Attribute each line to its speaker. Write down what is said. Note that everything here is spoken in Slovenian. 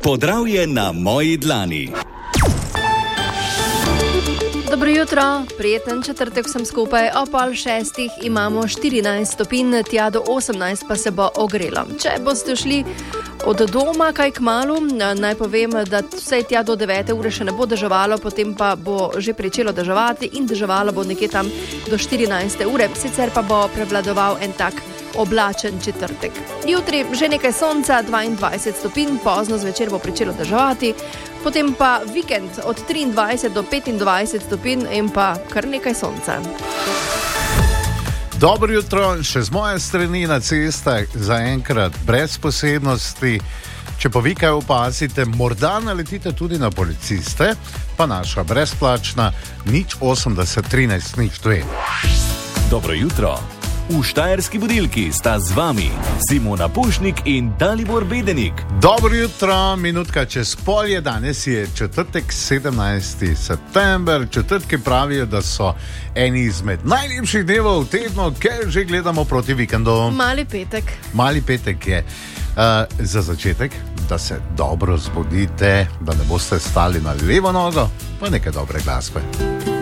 Speaker 1: Podravje na moji dlani.
Speaker 2: Dobro jutro, prijeten četrtek vsem skupaj. O 5:30 imamo 14 stopinj, tja do 18 pa se bo ogrelo. Če boste šli od doma kaj kmalu, naj povem, da vse tja do 9 ure še ne bo deževalo, potem pa bo že pričelo deževati in deževalo bo nekje tam do 14 ure. Sicer pa bo prevladoval en tak oblačen četrtek. Jutri že nekaj sonca, 22 stopinj, pozno zvečer bo pričelo deževati, potem pa vikend od 23 do 25 stopinj in pa kar nekaj sonca.
Speaker 3: Dobro jutro, še z moje strani na cestah zaenkrat brez posebnosti. Če pa vi kaj opazite, morda naletite tudi na policiste, pa naša brezplačna 080 13 02.
Speaker 1: Dobro jutro. V Štajerski budilki sta z vami Simona Pušnik in Dalibor Bedenik.
Speaker 3: Dobro jutro, minutka čez pol je, danes je četrtek, 17. september. Četrtki pravijo, da so eni izmed najlepših dnevov v tednu, ker že gledamo proti vikendu.
Speaker 2: Mali petek.
Speaker 3: Mali petek je. Za začetek, da se dobro zbudite, da ne boste stali na levo nogo, pa nekaj dobre glasbe.